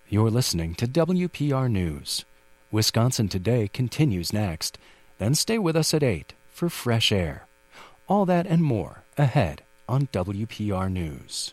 You're listening to WPR News. Wisconsin Today continues next. Then stay with us at 8 for Fresh Air. All that and more ahead on WPR News.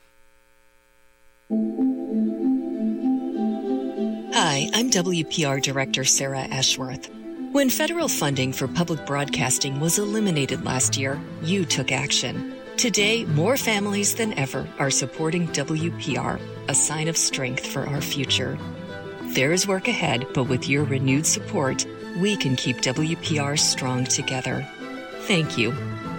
Hi, I'm WPR Director Sarah Ashworth. When federal funding for public broadcasting was eliminated last year, you took action. Today, more families than ever are supporting WPR, a sign of strength for our future. There is work ahead, but with your renewed support, we can keep WPR strong together. Thank you.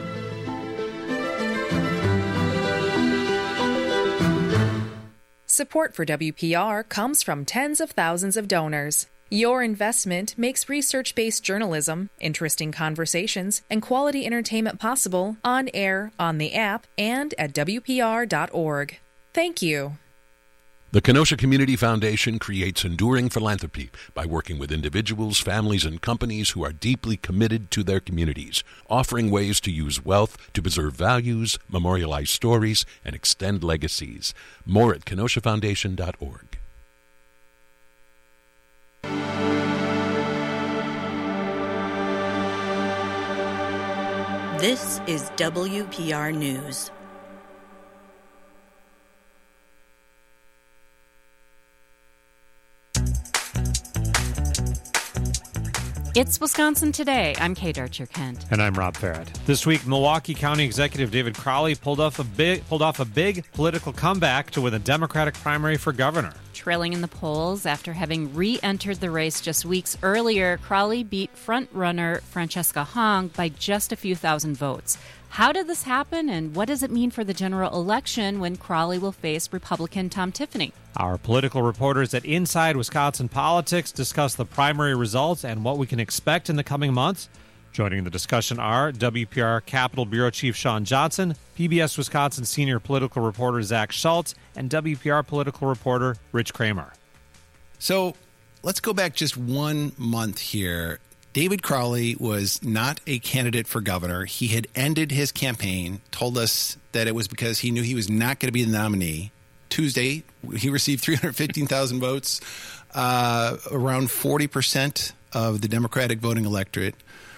Support for WPR comes from tens of thousands of donors. Your investment makes research-based journalism, interesting conversations, and quality entertainment possible on air, on the app, and at WPR.org. Thank you. The Kenosha Community Foundation creates enduring philanthropy by working with individuals, families, and companies who are deeply committed to their communities, offering ways to use wealth to preserve values, memorialize stories, and extend legacies. More at KenoshaFoundation.org. This is WPR News. It's Wisconsin Today. I'm Kate Archer-Kent. And I'm Rob Farrett. This week, Milwaukee County Executive David Crowley pulled off a big political comeback to win the Democratic primary for governor. Trailing in the polls after having re-entered the race just weeks earlier, Crowley beat front-runner Francesca Hong by just a few thousand votes. How did this happen, and what does it mean for the general election when Crowley will face Republican Tom Tiffany? Our political reporters at Inside Wisconsin Politics discuss the primary results and what we can expect in the coming months. Joining the discussion are WPR Capitol Bureau Chief Sean Johnson, PBS Wisconsin senior political reporter Zach Schultz, and WPR political reporter Rich Kramer. So let's go back just 1 month here. David Crowley was not a candidate for governor. He had ended his campaign, told us that it was because he knew he was not going to be the nominee. Tuesday, he received 315,000 votes, around 40% of the Democratic voting electorate.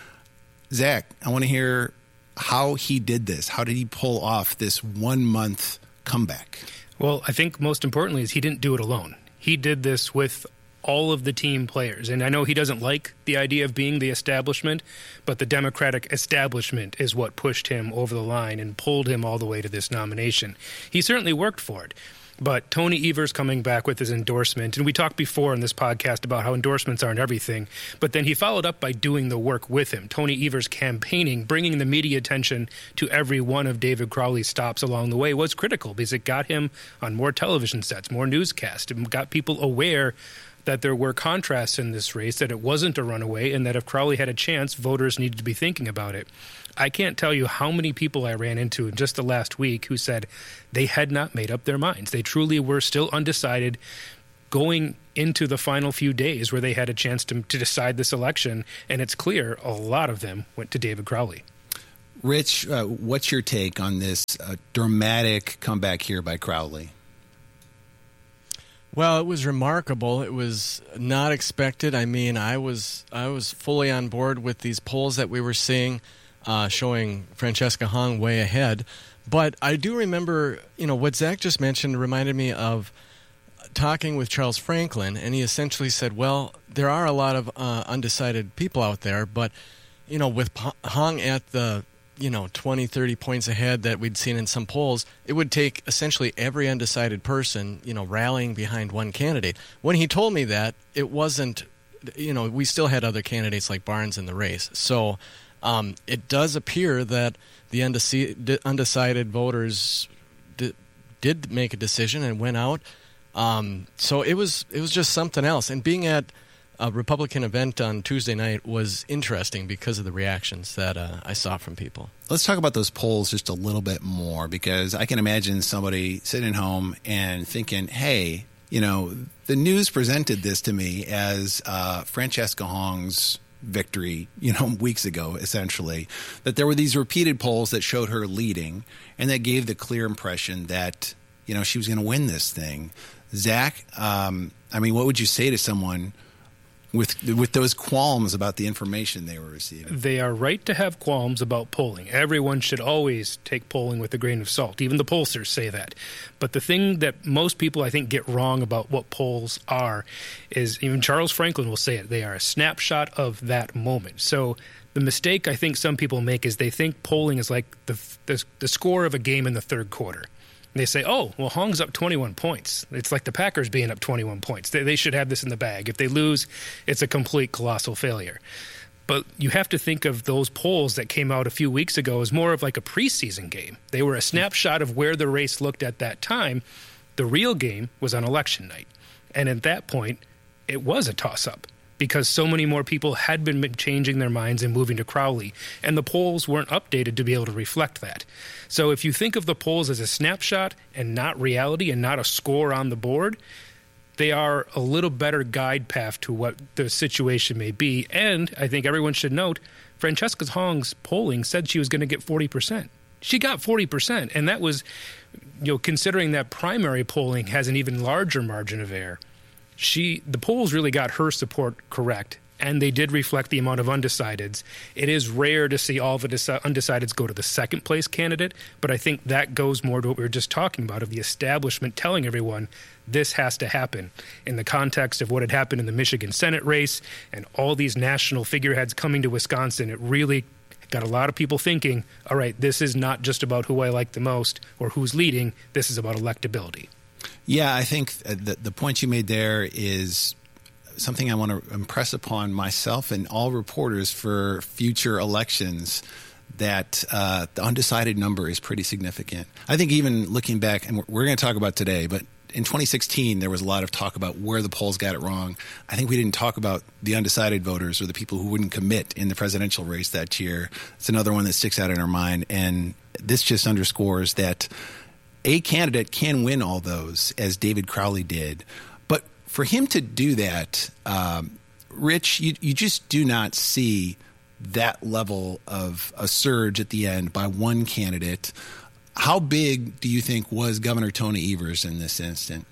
Zach, I want to hear how he did this. How did he pull off this 1 month comeback? Well, I think most importantly is he didn't do it alone. He did this with all of the team players. And I know he doesn't like the idea of being the establishment, but the Democratic establishment is what pushed him over the line and pulled him all the way to this nomination. He certainly worked for it. But Tony Evers coming back with his endorsement, and we talked before in this podcast about how endorsements aren't everything, but then he followed up by doing the work with him. Tony Evers campaigning, bringing the media attention to every one of David Crowley's stops along the way was critical because it got him on more television sets, more newscasts, and got people aware that there were contrasts in this race, that it wasn't a runaway, and that if Crowley had a chance, voters needed to be thinking about it. I can't tell you how many people I ran into in just the last week who said they had not made up their minds. They truly were still undecided going into the final few days where they had a chance to decide this election, and it's clear a lot of them went to David Crowley. Rich, what's your take on this dramatic comeback here by Crowley? Well, it was remarkable. It was not expected. I mean, I was fully on board with these polls that we were seeing, showing Francesca Hong way ahead. But I do remember, what Zach just mentioned reminded me of talking with Charles Franklin, and he essentially said, well, there are a lot of undecided people out there, but, with Hong at the 20, 30 points ahead that we'd seen in some polls, it would take essentially every undecided person, rallying behind one candidate. When he told me that, it wasn't, we still had other candidates like Barnes in the race. So it does appear that the undecided voters did make a decision and went out. So it was just something else. And being at a Republican event on Tuesday night was interesting because of the reactions that I saw from people. Let's talk about those polls just a little bit more, because I can imagine somebody sitting home and thinking, hey, the news presented this to me as Francesca Hong's victory, weeks ago, essentially, that there were these repeated polls that showed her leading and that gave the clear impression that, she was going to win this thing. Zach, what would you say to someone with those qualms about the information they were receiving? They are right to have qualms about polling. Everyone should always take polling with a grain of salt. Even the pollsters say that. But the thing that most people, I think, get wrong about what polls are is, even Charles Franklin will say it, they are a snapshot of that moment. So the mistake I think some people make is they think polling is like the score of a game in the third quarter. They say, oh, well, Hong's up 21 points. It's like the Packers being up 21 points. They should have this in the bag. If they lose, it's a complete colossal failure. But you have to think of those polls that came out a few weeks ago as more of like a preseason game. They were a snapshot of where the race looked at that time. The real game was on election night. And at that point, it was a toss-up, because so many more people had been changing their minds and moving to Crowley, and the polls weren't updated to be able to reflect that. So if you think of the polls as a snapshot and not reality and not a score on the board, they are a little better guide path to what the situation may be. And I think everyone should note, Francesca Hong's polling said she was going to get 40%. She got 40%, and that was, considering that primary polling has an even larger margin of error. The polls really got her support correct, and they did reflect the amount of undecideds. It is rare to see all the undecideds go to the second place candidate, but I think that goes more to what we were just talking about, of the establishment telling everyone this has to happen in the context of what had happened in the Michigan Senate race and all these national figureheads coming to Wisconsin. It really got a lot of people thinking, all right, this is not just about who I like the most or who's leading. This is about electability. Yeah, I think the point you made there is something I want to impress upon myself and all reporters for future elections, that the undecided number is pretty significant. I think even looking back, and we're going to talk about today, but in 2016, there was a lot of talk about where the polls got it wrong. I think we didn't talk about the undecided voters or the people who wouldn't commit in the presidential race that year. It's another one that sticks out in our mind, and this just underscores that a candidate can win all those, as David Crowley did. But for him to do that, Rich, you just do not see that level of a surge at the end by one candidate. How big do you think was Governor Tony Evers in this instant?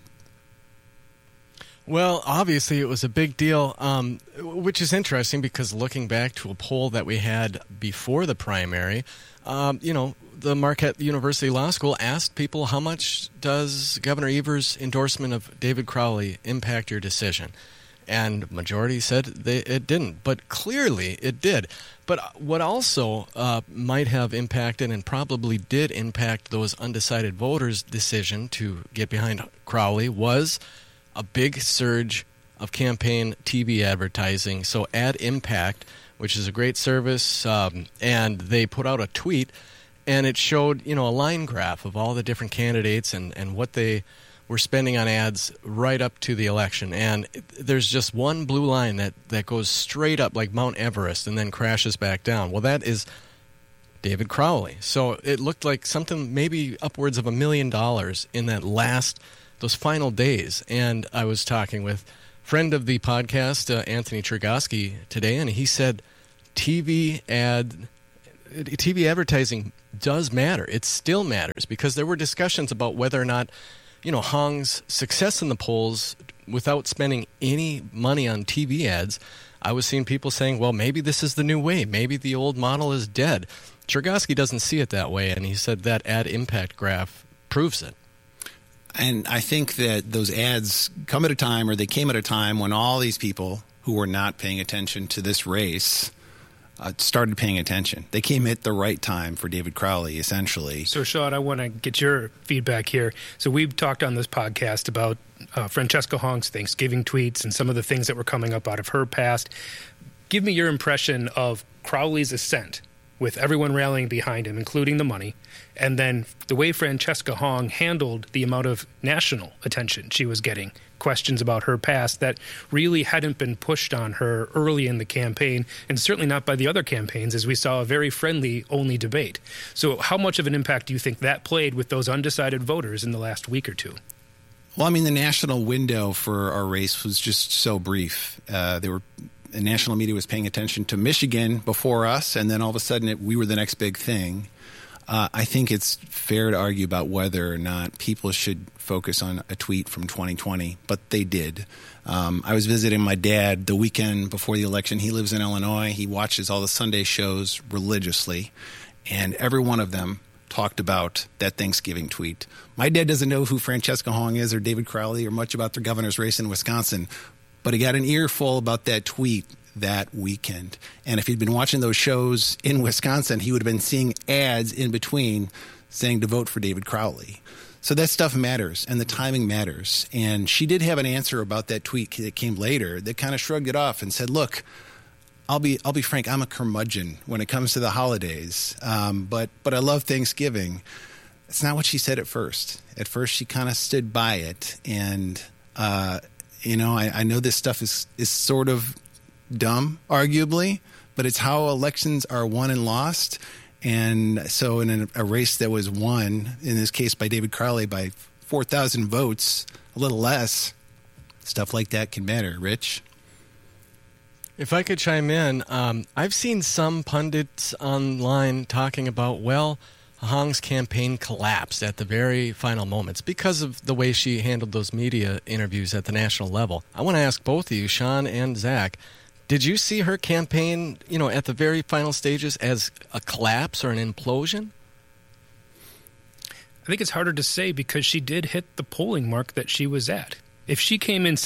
Well, obviously it was a big deal, which is interesting because looking back to a poll that we had before the primary, the Marquette University Law School asked people, how much does Governor Evers' endorsement of David Crowley impact your decision? And majority said it didn't, but clearly it did. But what also might have impacted and probably did impact those undecided voters' decision to get behind Crowley was a big surge of campaign TV advertising. So Ad Impact, which is a great service, and they put out a tweet, and it showed, a line graph of all the different candidates and what they were spending on ads right up to the election. And there's just one blue line that goes straight up like Mount Everest and then crashes back down. Well, that is David Crowley. So it looked like something maybe upwards of $1 million in those final days. And I was talking with a friend of the podcast, Anthony Chergosky, today, and he said TV advertising does matter. It still matters, because there were discussions about whether or not Hong's success in the polls without spending any money on TV ads. I was seeing people saying, well, maybe this is the new way. Maybe the old model is dead. Chergosky doesn't see it that way, and he said that ad impact graph proves it. And I think that those ads came at a time when all these people who were not paying attention to this race started paying attention. They came at the right time for David Crowley, essentially. So, Sean, I want to get your feedback here. So we've talked on this podcast about Francesca Hong's Thanksgiving tweets and some of the things that were coming up out of her past. Give me your impression of Crowley's ascent, with everyone rallying behind him, including the money, and then the way Francesca Hong handled the amount of national attention she was getting, questions about her past that really hadn't been pushed on her early in the campaign, and certainly not by the other campaigns, as we saw a very friendly-only debate. So how much of an impact do you think that played with those undecided voters in the last week or two? Well, the national window for our race was just so brief. The national media was paying attention to Michigan before us, and then all of a sudden we were the next big thing. I think it's fair to argue about whether or not people should focus on a tweet from 2020, but they did. I was visiting my dad the weekend before the election. He lives in Illinois. He watches all the Sunday shows religiously, and every one of them talked about that Thanksgiving tweet. My dad doesn't know who Francesca Hong is or David Crowley or much about the governor's race in Wisconsin, but he got an earful about that tweet that weekend. And if he'd been watching those shows in Wisconsin, he would have been seeing ads in between saying to vote for David Crowley. So that stuff matters, and the timing matters. And she did have an answer about that tweet that came later that kind of shrugged it off and said, look, I'll be frank, I'm a curmudgeon when it comes to the holidays, but I love Thanksgiving. It's not what she said at first. At first, she kind of stood by it. And, I know this stuff is sort of dumb, arguably, but it's how elections are won and lost. And so in a race that was won, in this case by David Crowley, by 4,000 votes, a little less, stuff like that can matter. Rich? If I could chime in, I've seen some pundits online talking about, Hong's campaign collapsed at the very final moments because of the way she handled those media interviews at the national level. I want to ask both of you, Sean and Zach, did you see her campaign, at the very final stages as a collapse or an implosion? I think it's harder to say because she did hit the polling mark that she was at. If she came in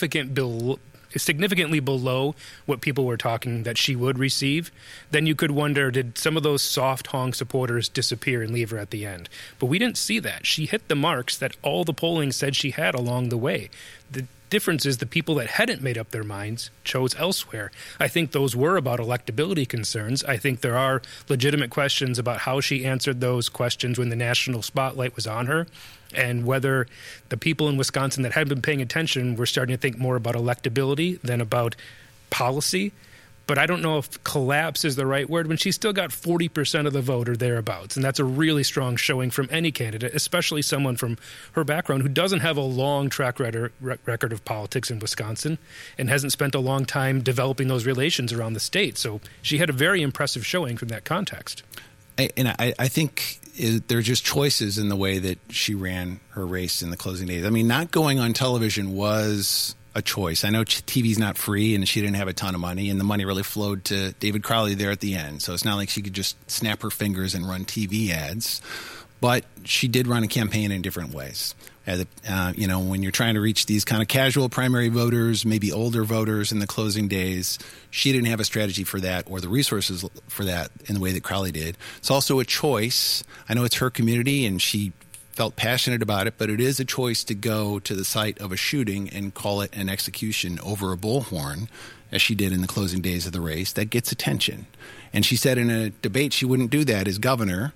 significantly below what people were talking that she would receive, then you could wonder, did some of those soft Hong supporters disappear and leave her at the end? But we didn't see that. She hit the marks that all the polling said she had along the way. The difference is the people that hadn't made up their minds chose elsewhere. I think those were about electability concerns. I think there are legitimate questions about how she answered those questions when the national spotlight was on her, and whether the people in Wisconsin that had been paying attention were starting to think more about electability than about policy. But I don't know if collapse is the right word when she's still got 40% of the vote or thereabouts. And that's a really strong showing from any candidate, especially someone from her background who doesn't have a long track record of politics in Wisconsin and hasn't spent a long time developing those relations around the state. So she had a very impressive showing from that context. I think there are just choices in the way that she ran her race in the closing days. I mean, not going on television was a choice. I know TV's not free and she didn't have a ton of money, and the money really flowed to David Crowley there at the end. So it's not like she could just snap her fingers and run TV ads. But she did run a campaign in different ways. When you're trying to reach these kind of casual primary voters, maybe older voters in the closing days, she didn't have a strategy for that or the resources for that in the way that Crowley did. It's also a choice. I know it's her community and she felt passionate about it, but it is a choice to go to the site of a shooting and call it an execution over a bullhorn, as she did in the closing days of the race. That gets attention. And she said in a debate she wouldn't do that as governor.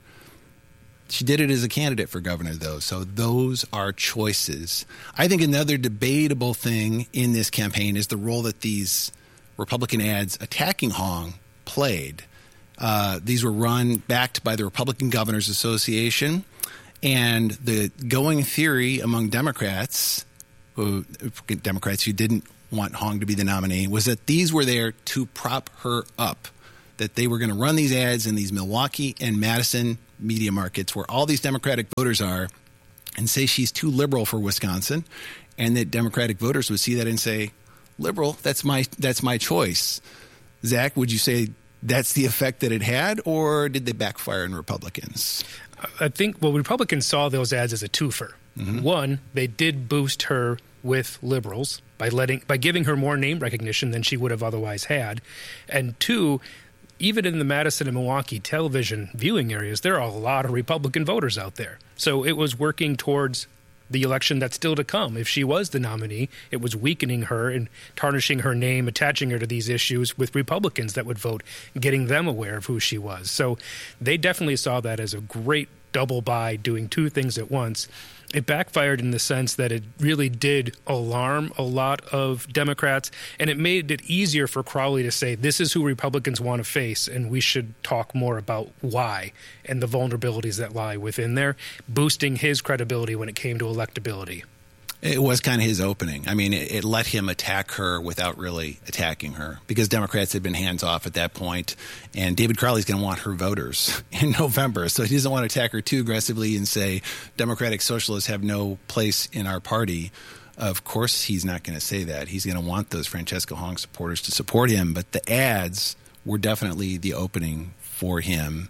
She did it as a candidate for governor, though, so those are choices. I think another debatable thing in this campaign is the role that these Republican ads attacking Hong played. These were backed by the Republican Governors Association, and the going theory among Democrats who didn't want Hong to be the nominee was that these were there to prop her up, that they were going to run these ads in these Milwaukee and Madison media markets where all these Democratic voters are and say she's too liberal for Wisconsin, and that Democratic voters would see that and say, liberal, that's my choice. Zach, would you say that's the effect that it had, or did they backfire in Republicans? I think, Republicans saw those ads as a twofer. Mm-hmm. One, they did boost her with liberals by giving her more name recognition than she would have otherwise had. And two, even in the Madison and Milwaukee television viewing areas, there are a lot of Republican voters out there. So it was working towards the election that's still to come. If she was the nominee, it was weakening her and tarnishing her name, attaching her to these issues with Republicans that would vote, getting them aware of who she was. So they definitely saw that as a great double buy, doing two things at once. It backfired in the sense that it really did alarm a lot of Democrats, and it made it easier for Crowley to say, this is who Republicans want to face, and we should talk more about why and the vulnerabilities that lie within there, boosting his credibility when it came to electability. It was kind of his opening. I mean, it let him attack her without really attacking her because Democrats had been hands off at that point, and David Crowley's going to want her voters in November, so he doesn't want to attack her too aggressively and say Democratic Socialists have no place in our party. Of course, he's not going to say that. He's going to want those Francesca Hong supporters to support him, but the ads were definitely the opening for him.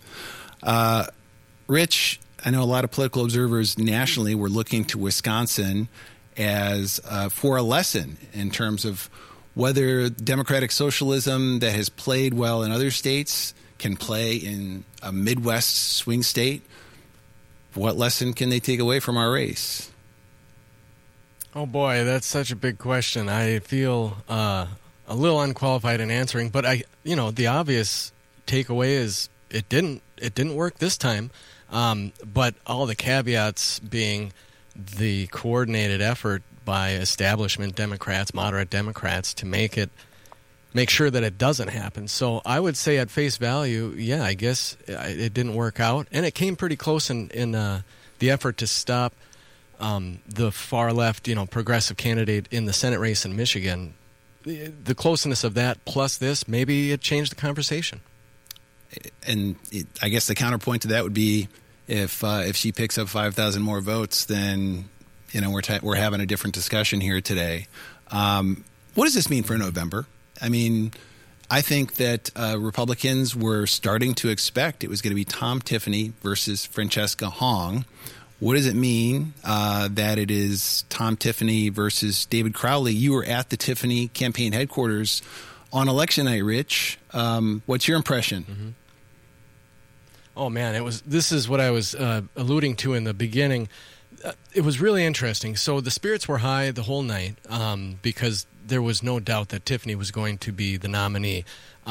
Rich, I know a lot of political observers nationally were looking to Wisconsin as for a lesson in terms of whether democratic socialism that has played well in other states can play in a Midwest swing state. What lesson can they take away from our race? Oh boy, that's such a big question. I feel a little unqualified in answering, but the obvious takeaway is it didn't work this time. But all the caveats being the coordinated effort by establishment Democrats, moderate Democrats, to make sure that it doesn't happen. So I would say at face value, yeah, I guess it didn't work out, and it came pretty close in the effort to stop the far left, progressive candidate in the Senate race in Michigan. The closeness of that plus this, maybe it changed the conversation. And I guess the counterpoint to that would be if she picks up 5,000 more votes, then we're having a different discussion here today. What does this mean for November? I mean, I think that Republicans were starting to expect it was going to be Tom Tiffany versus Francesca Hong. What does it mean that it is Tom Tiffany versus David Crowley? You were at the Tiffany campaign headquarters on election night, Rich. What's your impression? Mm-hmm. Oh man, this is what I was alluding to in the beginning. It was really interesting. So the spirits were high the whole night because there was no doubt that Tiffany was going to be the nominee.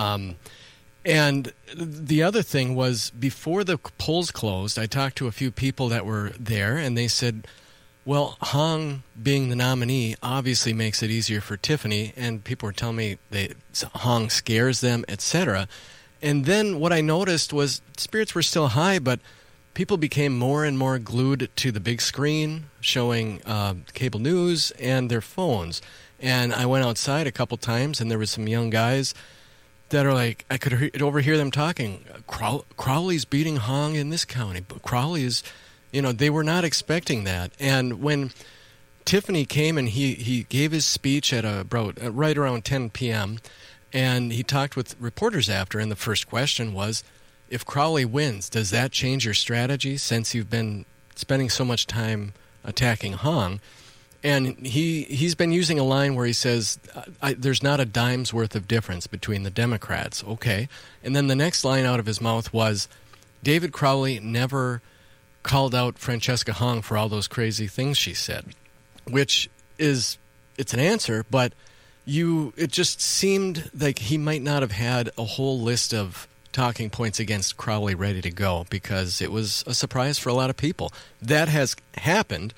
And the other thing was, before the polls closed, I talked to a few people that were there, and they said, well, Hong being the nominee obviously makes it easier for Tiffany, and people were telling me Hong scares them, etc. And then what I noticed was spirits were still high, but people became more and more glued to the big screen, showing cable news and their phones. And I went outside a couple times, and there were some young guys that are like, I could overhear them talking, Crowley's beating Hong in this county, but Crowley is, they were not expecting that. And when Tiffany came and he gave his speech at right around 10 p.m., and he talked with reporters after, and the first question was, if Crowley wins, does that change your strategy since you've been spending so much time attacking Hong? And he's been using a line where he says, there's not a dime's worth of difference between the Democrats. Okay. And then the next line out of his mouth was, David Crowley never called out Francesca Hong for all those crazy things she said, which it's an answer, but it just seemed like he might not have had a whole list of talking points against Crowley ready to go, because it was a surprise for a lot of people. That has happened.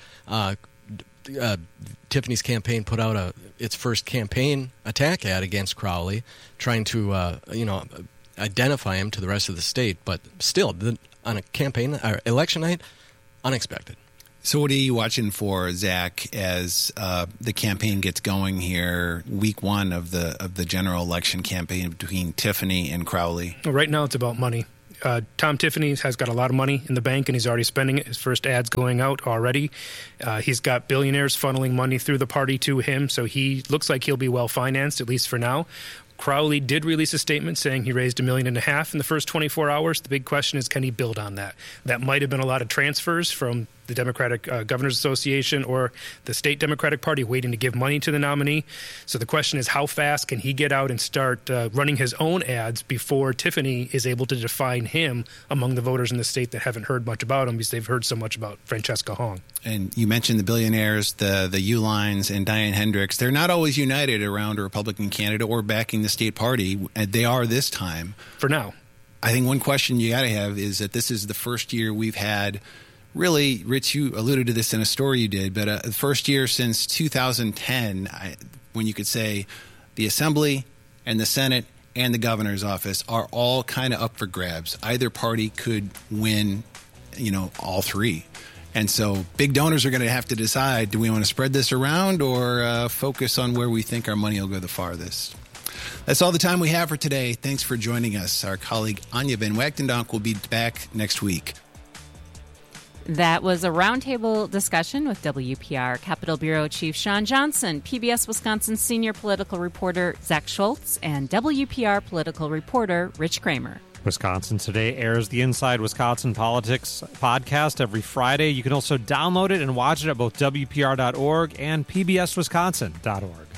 Tiffany's campaign put out its first campaign attack ad against Crowley, trying to identify him to the rest of the state. But still, on a campaign election night, unexpected. So what are you watching for, Zach, as the campaign gets going here, week one of the general election campaign between Tiffany and Crowley? Well, right now it's about money. Tom Tiffany has got a lot of money in the bank, and he's already spending it. His first ad's going out already. He's got billionaires funneling money through the party to him, so he looks like he'll be well-financed, at least for now. Crowley did release a statement saying he raised $1.5 million in the first 24 hours. The big question is, can he build on that? That might have been a lot of transfers from the Democratic Governors Association or the state Democratic Party waiting to give money to the nominee. So the question is, how fast can he get out and start running his own ads before Tiffany is able to define him among the voters in the state that haven't heard much about him because they've heard so much about Francesca Hong? And you mentioned the billionaires, the Uihleins and Diane Hendricks. They're not always united around a Republican candidate or backing the state party. They are this time. For now. I think one question you got to have is that this is the first year we've had. Really, Rich, you alluded to this in a story you did, but the first year since 2010, when you could say the Assembly and the Senate and the governor's office are all kind of up for grabs. Either party could win, all three. And so big donors are going to have to decide, do we want to spread this around or focus on where we think our money will go the farthest? That's all the time we have for today. Thanks for joining us. Our colleague Anya Van Wagtendonk will be back next week. That was a roundtable discussion with WPR Capitol Bureau Chief Shawn Johnson, PBS Wisconsin senior political reporter Zach Schultz, and WPR political reporter Rich Kramer. Wisconsin Today airs the Inside Wisconsin Politics podcast every Friday. You can also download it and watch it at both WPR.org and PBSWisconsin.org.